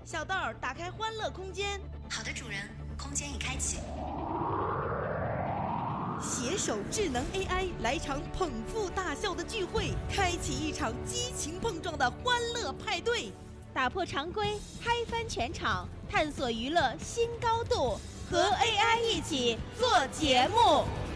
小豆儿，打开欢乐空间。 好的，主人，空间已开启。 携手智能 AI 来场捧腹大笑的聚会，开启一场激情碰撞的欢乐派对， 打破常规，嗨翻全场，探索娱乐新高度，和 AI 一起做节目。